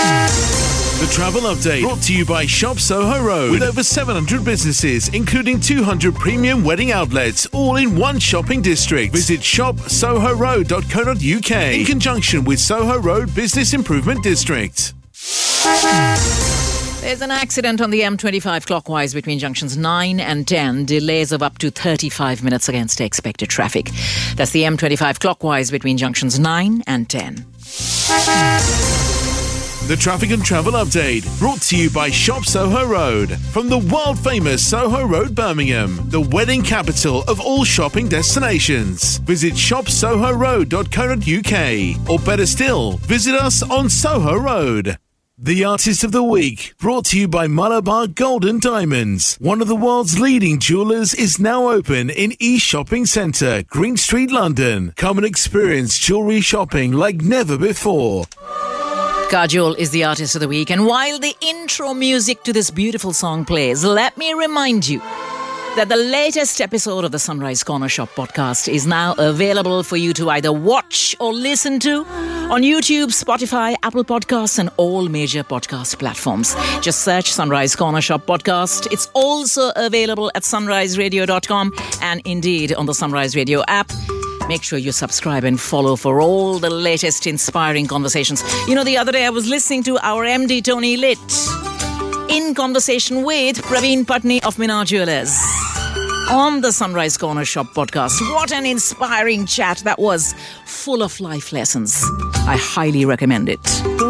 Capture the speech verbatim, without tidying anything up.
The Travel Update, brought to you by Shop Soho Road, with over seven hundred businesses, including two hundred premium wedding outlets, all in one shopping district. Visit shop soho road dot co dot uk in conjunction with Soho Road Business Improvement District. There's an accident on the M twenty-five clockwise between junctions nine and ten. Delays of up to thirty-five minutes against expected traffic. That's the M twenty-five clockwise between junctions nine and ten. The Traffic and Travel Update, brought to you by Shop Soho Road. From the world-famous Soho Road, Birmingham, the wedding capital of all shopping destinations. Visit shop soho road dot co dot uk, or better still, visit us on Soho Road. The Artist of the Week, brought to you by Malabar Gold and Diamonds. One of the world's leading jewellers is now open in East Shopping Centre, Green Street, London. Come and experience jewellery shopping like never before. Kajol is the Artist of the Week, and while the intro music to this beautiful song plays, let me remind you that the latest episode of the Sunrise Corner Shop podcast is now available for you to either watch or listen to on YouTube, Spotify, Apple Podcasts, and all major podcast platforms. Just search Sunrise Corner Shop podcast. It's also available at sunrise radio dot com and indeed on the Sunrise Radio app. Make sure you subscribe and follow for all the latest inspiring conversations. You know, the other day I was listening to our M D Tony Litt in conversation with Praveen Patni of Minar Jewelers on the Sunrise Corner Shop podcast. What an inspiring chat that was, full of life lessons. I highly recommend it.